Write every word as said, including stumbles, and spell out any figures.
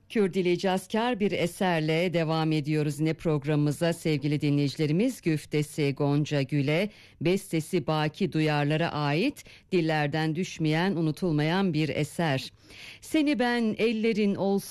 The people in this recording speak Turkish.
Kürdili cazkar bir eserle devam ediyoruz yine programımıza sevgili dinleyicilerimiz. Güftesi Gonca Gül'e, bestesi Baki Duyarlar'a ait dillerden düşmeyen, unutulmayan bir eser. Seni ben ellerin olsun